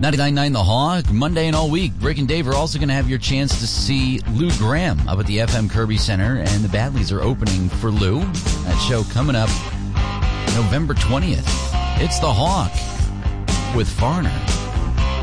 99.9 The Hawk, Monday and all week. Rick and Dave are also going to have your chance to see Lou Graham up at the FM Kirby Center, and the Badleys are opening for Lou. That show coming up November 20th. It's The Hawk with Farner.